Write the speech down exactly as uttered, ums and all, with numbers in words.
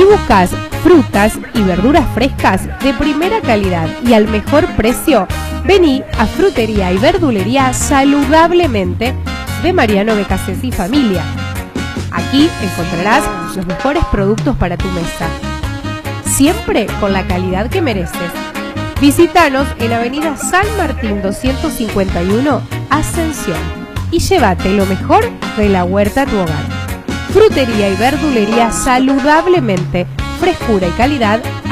buscas frutas y verduras frescas de primera calidad y al mejor precio, vení a Frutería y Verdulería Saludablemente de Mariano Becasés y familia. Aquí encontrarás los mejores productos para tu mesa, siempre con la calidad que mereces. Visítanos en Avenida San Martín doscientos cincuenta y uno, Ascensión, y llévate lo mejor de la huerta a tu hogar. Frutería y Verdulería Saludablemente, frescura y calidad